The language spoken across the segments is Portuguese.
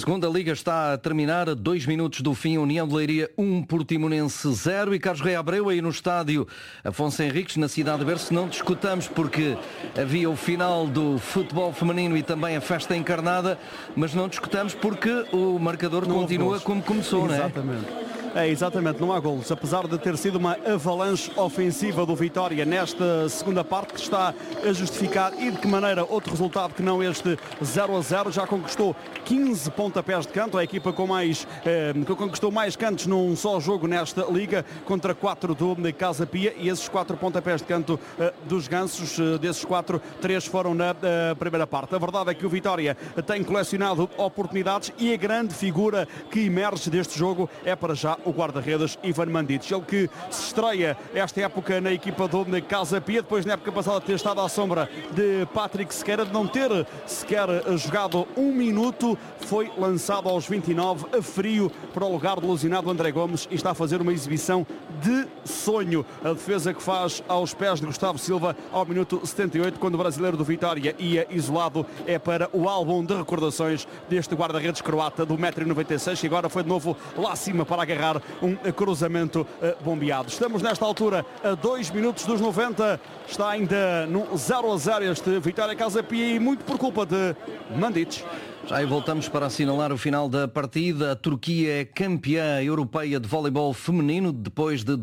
segunda Liga está a terminar, a 2 minutos do fim. União de Leiria 1, Portimonense 0. E Carlos Rei Abreu aí no estádio Afonso Henriques, na cidade de Berço. Não discutamos porque havia o final do futebol feminino e também a festa encarnada, mas não discutamos porque o marcador não continua como começou, não é? Exatamente. Exatamente, não há golos, apesar de ter sido uma avalanche ofensiva do Vitória nesta segunda parte, que está a justificar, e de que maneira outro resultado que não este 0-0. Já conquistou 15 pontapés de canto, a equipa que conquistou mais cantos num só jogo nesta Liga, contra 4 do Casa Pia, e esses 4 pontapés de canto dos Gansos, desses 4, 3 foram na primeira parte. A verdade é que o Vitória tem colecionado oportunidades e a grande figura que emerge deste jogo é para já o guarda-redes Ivan Mandic, ele que se estreia esta época na equipa do Casa Pia, depois na época passada de ter estado à sombra de Patrick Sequeira, de não ter sequer jogado um minuto, foi lançado aos 29 a frio para o lugar do lesionado André Gomes e está a fazer uma exibição de sonho. A defesa que faz aos pés de Gustavo Silva ao minuto 78, quando o brasileiro do Vitória ia isolado, é para o álbum de recordações deste guarda-redes croata do 1,96 m, e agora foi de novo lá acima para agarrar um cruzamento bombeado. Estamos nesta altura a 2 minutos dos 90, está ainda no 0-0 este Vitória Casa Pia, e muito por culpa de Mandic. Já aí voltamos para assinalar o final da partida. A Turquia é campeã europeia de voleibol feminino depois de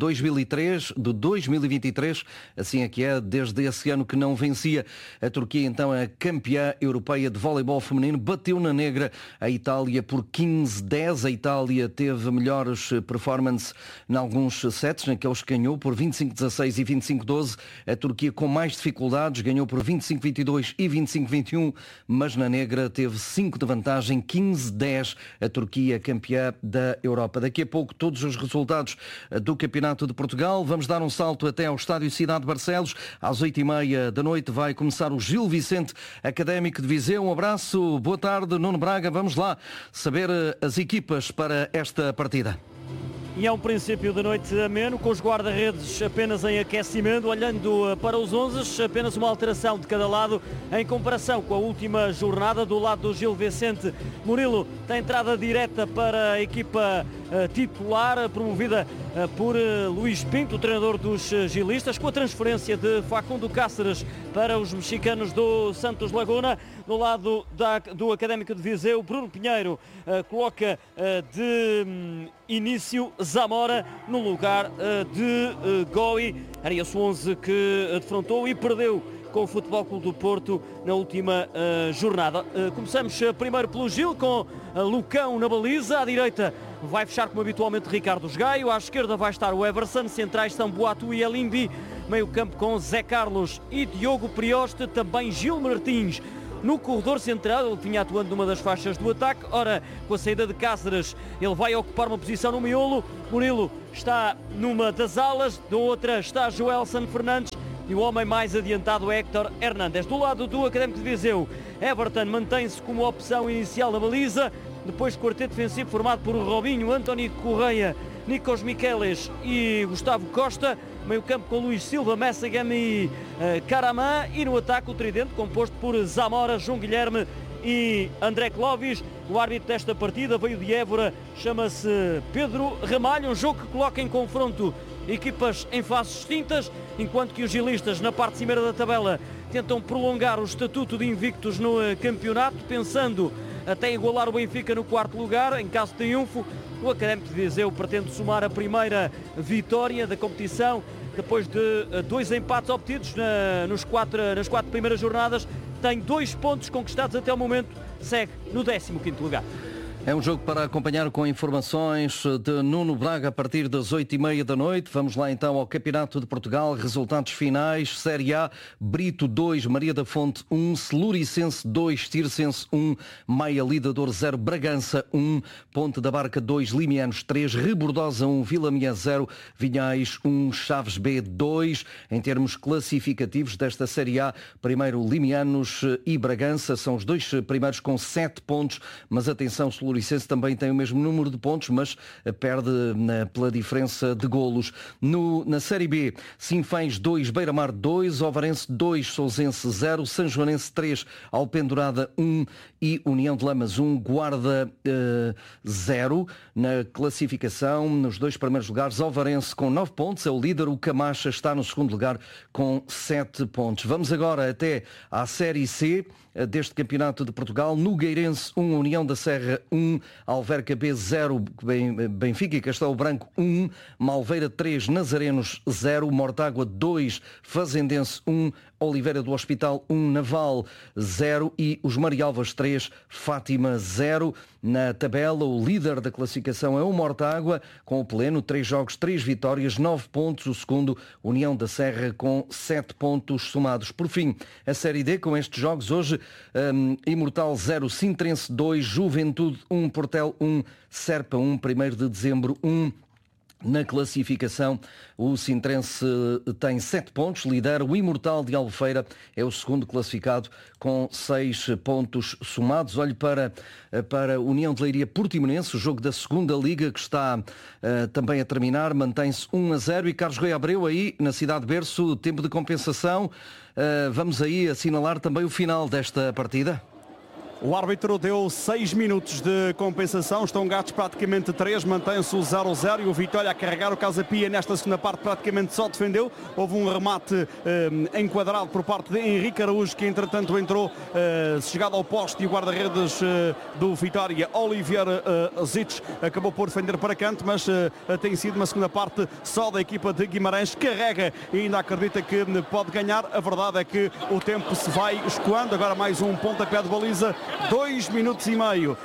2023. Assim é que é, desde esse ano que não vencia. A Turquia então é campeã europeia de voleibol feminino. Bateu na negra a Itália por 15-10. A Itália teve melhores performances em alguns sets, naqueles que ganhou por 25-16 e 25-12. A Turquia com mais dificuldades ganhou por 25-22 e 25-21, mas na negra teve 5 de vantagem, 15-10, a Turquia campeã da Europa. Daqui a pouco todos os resultados do Campeonato de Portugal. Vamos dar um salto até ao Estádio Cidade de Barcelos. Às 8h30 da noite vai começar o Gil Vicente Académico de Viseu. Um abraço, boa tarde, Nuno Braga. Vamos lá saber as equipas para esta partida. E é um princípio de noite ameno, com os guarda-redes apenas em aquecimento, olhando para os 11, apenas uma alteração de cada lado em comparação com a última jornada. Do lado do Gil Vicente, Murilo tem entrada direta para a equipa titular, promovida por Luís Pinto, o treinador dos gilistas, com a transferência de Facundo Cáceres para os mexicanos do Santos Laguna. No lado do Académico de Viseu, Bruno Pinheiro coloca de início Zamora no lugar de Goi. Era esse o 11 que defrontou e perdeu com o Futebol Clube do Porto na última jornada. Começamos primeiro pelo Gil, com Lucão na baliza. À direita vai fechar como habitualmente Ricardo Gaio. À esquerda vai estar o Everson. Centrais são Boatu e Elimbi. Meio campo com Zé Carlos e Diogo Prioste. Também Gil Martins no corredor central, ele vinha atuando numa das faixas do ataque. Ora, com a saída de Cáceres, ele vai ocupar uma posição no miolo. Murilo está numa das alas, da outra está Joelson Fernandes e o homem mais adiantado é Héctor Hernández. Do lado do Académico de Viseu, Everton mantém-se como opção inicial na baliza. Depois quarteto defensivo formado por Robinho, António Correia, Nikos Miqueles e Gustavo Costa. Meio campo com Luís Silva, Messagam e Caramã. E no ataque o tridente composto por Zamora, João Guilherme e André Clovis. O árbitro desta partida veio de Évora, chama-se Pedro Ramalho. Um jogo que coloca em confronto equipas em fases distintas, enquanto que os gilistas na parte cimeira da tabela tentam prolongar o estatuto de invictos no campeonato, pensando até igualar o Benfica no quarto lugar em caso de triunfo. O Académico de Viseu pretende somar a primeira vitória da competição depois de 2 empates obtidos nas quatro primeiras jornadas. Tem 2 pontos conquistados até o momento, segue no 15º lugar. É um jogo para acompanhar com informações de Nuno Braga a partir das 8h30 da noite. Vamos lá então ao Campeonato de Portugal. Resultados finais. Série A, Brito 2, Maria da Fonte 1, Celuricense 2, Tirsense 1, Maia Lidador 0, Bragança 1, Ponte da Barca 2, Limianos 3, Rebordosa 1, Vila Miã 0, Vinhais 1, Chaves B 2. Em termos classificativos desta Série A, primeiro Limianos e Bragança são os 2 primeiros com 7 pontos, mas atenção, Celuricense Floricense também tem o mesmo número de pontos, mas perde pela diferença de golos. Na Série B, Sinfãs 2, Beira-Mar 2, Ovarense 2, Sousense 0, Sanjoanense 3, Alpendurada 1 e União de Lamas 1, Guarda 0. Na classificação, nos 2 primeiros lugares, Ovarense com 9 pontos, é o líder, o Camacha está no segundo lugar com 7 pontos. Vamos agora até à Série C deste Campeonato de Portugal. Nogueirense 1, União da Serra 1, Alverca B 0, Benfica e Castelo Branco 1, Malveira 3, Nazarenos 0, Mortágua 2, Fazendense 1, Oliveira do Hospital 1, Naval 0 e os Marialvas 3, Fátima 0. Na tabela, o líder da classificação é o Mortágua, com o pleno, 3 jogos, 3 vitórias, 9 pontos. O segundo, União da Serra, com 7 pontos somados. Por fim, a Série D, com estes jogos hoje, Imortal 0, Sintrense 2, Juventude 1, Portel 1, Serpa 1, 1º de dezembro 1. Na classificação, o Sintrense tem 7 pontos, lidera. O Imortal de Albufeira é o segundo classificado com 6 pontos somados. Olhe para União de Leiria Portimonense, o jogo da segunda Liga que está também a terminar, mantém-se 1-0 e Carlos Rui Abreu aí na cidade berço, tempo de compensação. Vamos aí assinalar também o final desta partida. O árbitro deu 6 minutos de compensação, estão gastos praticamente 3, mantém-se o 0-0 e o Vitória a carregar. O Casa Pia nesta segunda parte praticamente só defendeu. Houve um remate enquadrado por parte de Henrique Araújo, que entretanto entrou chegado ao poste, e o guarda-redes do Vitória, Olivier Zitz, acabou por defender para canto, mas tem sido uma segunda parte só da equipa de Guimarães, carrega e ainda acredita que pode ganhar. A verdade é que o tempo se vai escoando. Agora mais um pontapé de baliza. 2 minutos e meio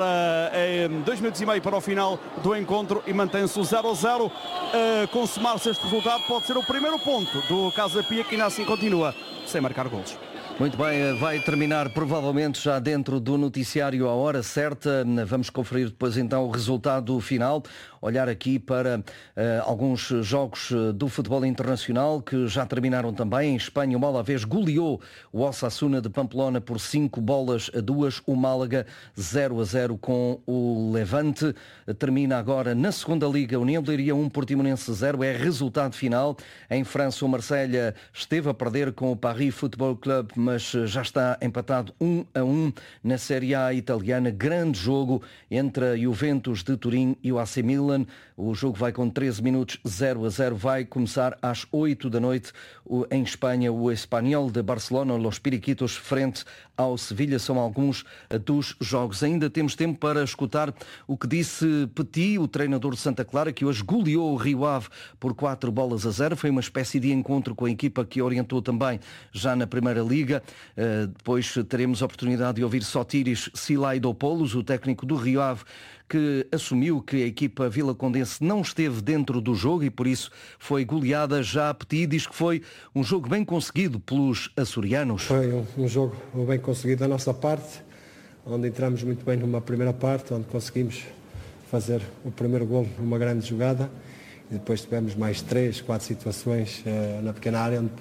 para o final do encontro e mantém-se o 0-0. Consumar-se este resultado, pode ser o primeiro ponto do Casa Pia, que ainda assim continua sem marcar golos. Muito bem, vai terminar provavelmente já dentro do noticiário à hora certa. Vamos conferir depois então o resultado final. Olhar aqui para alguns jogos do futebol internacional que já terminaram também. Em Espanha, o Alavés goleou o Osasuna de Pamplona por 5-2. O Málaga 0-0 com o Levante. Termina agora na segunda Liga, União de Leiria 1, Portimonense 0. É resultado final. Em França, o Marselha esteve a perder com o Paris Football Club, mas já está empatado 1-1 na Série A italiana. Grande jogo entre a Juventus de Turim e o AC Milan. O jogo vai com 13 minutos, 0-0. Vai começar às 8 da noite. Em Espanha, o Espanyol de Barcelona, Los Periquitos, frente ao Sevilha. São alguns dos jogos. Ainda temos tempo para escutar o que disse Petit, o treinador de Santa Clara, que hoje goleou o Rio Ave por 4-0. Foi uma espécie de encontro com a equipa que orientou também já na Primeira Liga. Depois teremos a oportunidade de ouvir Sotiris Silaidopoulos, o técnico do Rio Ave, que assumiu que a equipa vilacondense não esteve dentro do jogo e por isso foi goleada. Já Petit diz que foi um jogo bem conseguido pelos açorianos. Foi um jogo bem conseguido da nossa parte, onde entramos muito bem numa primeira parte, onde conseguimos fazer o primeiro golo numa grande jogada e depois tivemos mais 3, 4 situações na pequena área onde